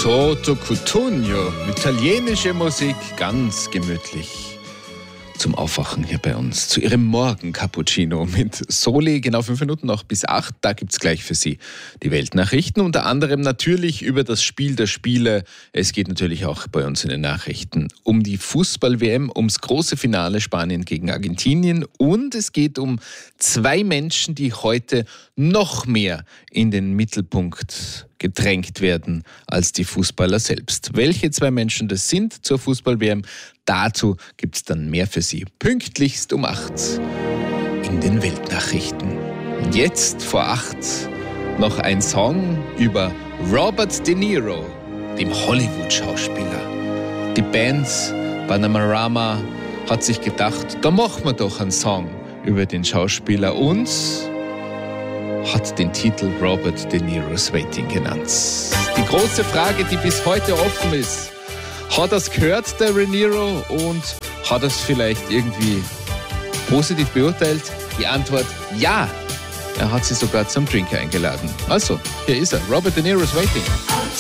Toto Cutugno, italienische Musik, ganz gemütlich. Zum Aufwachen hier bei uns, zu Ihrem Morgen-Cappuccino mit Soli, genau 5 Minuten noch bis 8. Da gibt's gleich für Sie die Weltnachrichten, unter anderem natürlich über das Spiel der Spiele. Es geht natürlich auch bei uns in den Nachrichten um die Fußball-WM, ums große Finale Spanien gegen Argentinien und es geht um 2 Menschen, die heute noch mehr in den Mittelpunkt gedrängt werden als die Fußballer selbst. Welche 2 Menschen das sind zur Fußball-WM, dazu gibt es dann mehr für Sie. Pünktlichst um 8 in den Weltnachrichten. Und jetzt vor 8 noch ein Song über Robert De Niro, dem Hollywood-Schauspieler. Die Band Bananarama hat sich gedacht, da machen wir doch einen Song über den Schauspieler und hat den Titel Robert De Niro's Waiting genannt. Die große Frage, die bis heute offen ist: Hat er es gehört, der De Niro, und hat er es vielleicht irgendwie positiv beurteilt? Die Antwort: ja. Er hat sie sogar zum Drink eingeladen. Also, hier ist er, Robert De Niro's Waiting.